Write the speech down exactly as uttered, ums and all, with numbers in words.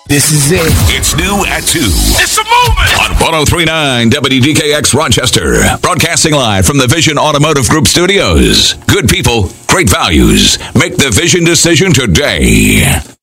This is it. It's new at two. It's a movement! On one oh three point nine W D K X Rochester. Broadcasting live from the Vision Automotive Group studios. Good people, great values. Make the Vision decision today.